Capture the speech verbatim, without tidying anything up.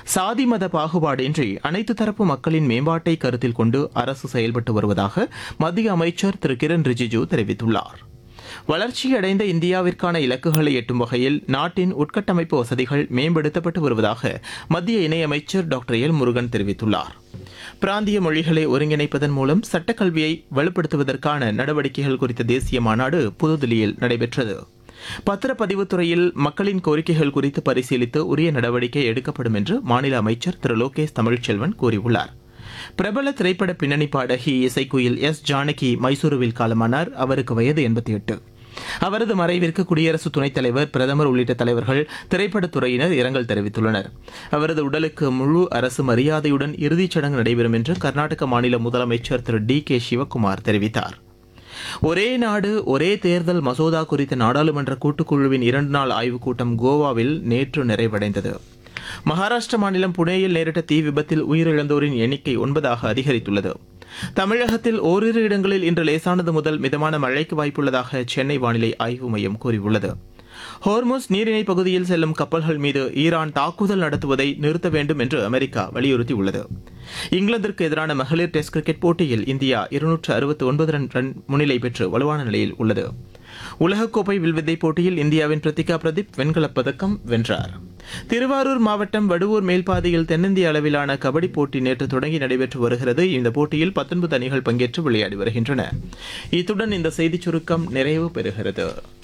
சாதி மத பாகுபாடின்றி அனைத்து தரப்பு மக்களின் மேம்பாட்டை கருத்தில் கொண்டு அரசு செயல்பட்டு வருவதாக மத்திய அமைச்சர் திரு கிரண் ரிஜிஜூ தெரிவித்துள்ளார். வளர்ச்சியடைந்த இந்தியாவிற்கான இலக்குகளை எட்டும் வகையில் நாட்டின் உட்கட்டமைப்பு வசதிகள் மேம்படுத்தப்பட்டு வருவதாக மத்திய இணையமைச்சர் டாக்டர் எல் முருகன் தெரிவித்துள்ளார். பிராந்திய மொழிகளை ஒருங்கிணைப்பதன் மூலம் சட்டக்கல்வியை வலுப்படுத்துவதற்கான நடவடிக்கைகள் குறித்த தேசிய மாநாடு புதுதில்லியில் நடைபெற்றது. பத்திரப்பதிவுத்துறையில் மக்களின் கோரிக்கைகள் குறித்து பரிசீலித்து உரிய நடவடிக்கை எடுக்கப்படும் என்று மாநில அமைச்சர் திரு லோகேஷ் தமிழ்ச்செல்வன் கூறியுள்ளார். பிரபல திரைப்பட பின்னணி பாடகி இசைக்குயில் எஸ் ஜானகி மைசூருவில் காலமானார். அவருக்கு வயது எண்பத்தி எட்டு. அவரது மறைவிற்கு குடியரசு துணைத் தலைவர், பிரதமர் உள்ளிட்ட தலைவர்கள், திரைப்படத்துறையினர் இரங்கல் தெரிவித்துள்ளனர். அவரது உடலுக்கு முழு அரசு மரியாதையுடன் இறுதிச் சடங்கு நடைபெறும் என்று கர்நாடக மாநில முதலமைச்சர் திரு டி கே சிவக்குமார் தெரிவித்தார். ஒரே நாடு ஒரே தேர்தல் மசோதா குறித்த நாடாளுமன்ற கூட்டுக்குழுவின் இரண்டு நாள் ஆய்வுக் கூட்டம் கோவாவில் நேற்று நிறைவடைந்தது. மகாராஷ்டிர மாநிலம் புனேயில் நேரிட்ட தீ விபத்தில் உயிரிழந்தோரின் எண்ணிக்கை ஒன்பதாக அதிகரித்துள்ளது. தமிழகத்தில் ஓரிரு இடங்களில் இன்று லேசானது முதல் மிதமான மழைக்கு வாய்ப்புள்ளதாக சென்னை வானிலை ஆய்வு மையம் கூறியுள்ளது. ஹோர்முஸ் நீரிணை பகுதியில் செல்லும் கப்பல்கள் மீது ஈரான் தாக்குதல் நடத்துவதை நிறுத்த வேண்டும் என்று அமெரிக்கா வலியுறுத்தியுள்ளது. இங்கிலாந்திற்கு எதிரான மகளிர் டெஸ்ட் கிரிக்கெட் போட்டியில் இந்தியா இருநூற்று அறுபத்தி ஒன்பது ரன் முன்னிலை பெற்று வலுவான நிலையில் உள்ளது. உலகக்கோப்பை வில்வித்தை போட்டியில் இந்தியாவின் பிரித்திகா பிரதீப் வெண்கலப் பதக்கம் வென்றார். திருவாரூர் மாவட்டம் வடுவூர் மேல்பாதையில் தென்னிந்திய அளவிலான கபடி போட்டி நேற்று தொடங்கி நடைபெற்று வருகிறது. இந்த போட்டியில் பத்தொன்பது அணிகள் பங்கேற்று விளையாடி வருகின்றன. இத்துடன் இந்த செய்திச் சுருக்கம் நிறைவு பெறுகிறது.